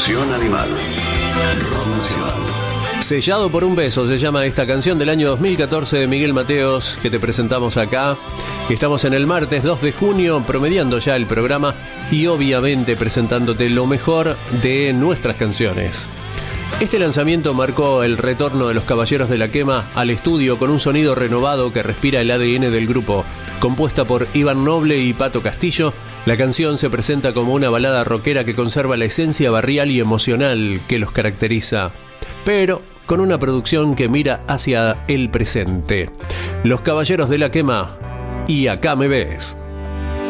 Revolución Animal. Rock Nacional. Sellado por un beso se llama esta canción del año 2014 de Miguel Mateos que te presentamos acá. Estamos en el martes 2 de junio promediando ya el programa y obviamente presentándote lo mejor de nuestras canciones. Este lanzamiento marcó el retorno de los Caballeros de la Quema al estudio con un sonido renovado que respira el ADN del grupo. Compuesta por Iván Noble y Pato Castillo, la canción se presenta como una balada rockera que conserva la esencia barrial y emocional que los caracteriza, pero con una producción que mira hacia el presente. Los Caballeros de la Quema y Acá me ves.